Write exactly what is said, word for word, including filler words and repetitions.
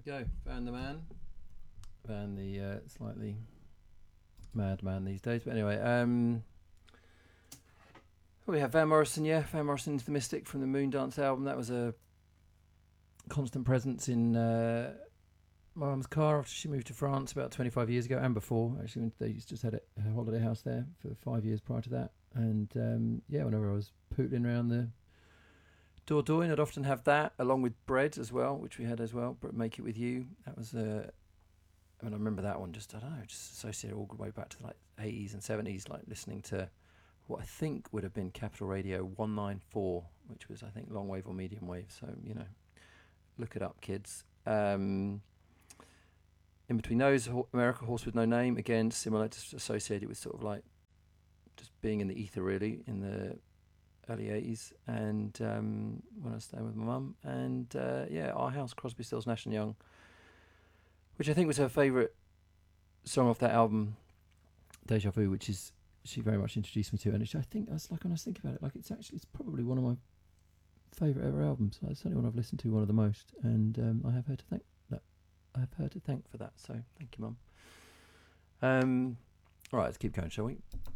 go. Van the man. Van the uh, slightly mad man these days. But anyway, um, we have Van Morrison, yeah. Van Morrison's The Mystic from the Moondance album. That was a constant presence in uh, my mum's car after she moved to France about twenty-five years ago, and before. Actually, when they just had a holiday house there for five years prior to that. And um, yeah, whenever I was pootling around the Dordogne, I'd often have that along with Bread as well, which we had as well. But Make It With You. That was uh, I mean, I remember that one. Just I don't know, just associated all the way back to the, like eighties and seventies, like listening to what I think would have been Capital Radio one ninety-four, which was I think long wave or medium wave. So you know, look it up, kids. Um, in between those, America Horse with No Name, again similar, just associated with sort of like just being in the ether really in the early eighties, and um, when I was staying with my mum, and uh, yeah, Our House, Crosby, Stills, Nash and Young, which I think was her favourite song off that album, Deja Vu, which is she very much introduced me to, and I think that's like when I was thinking about it, like it's actually it's probably one of my favourite ever albums. It's certainly one I've listened to one of the most, and um, I have her to thank that. I have her to thank for that. So thank you, Mum. Um, all right, let's keep going, shall we?